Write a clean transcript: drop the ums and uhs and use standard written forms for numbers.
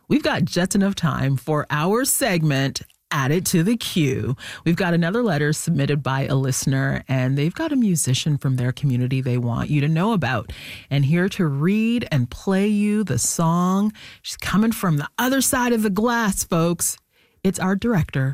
we've got just enough time for our segment, Add It to the Queue. We've got another letter submitted by a listener, and they've got a musician from their community they want you to know about. And here to read and play you the song, she's coming from the other side of the glass, folks. It's our director,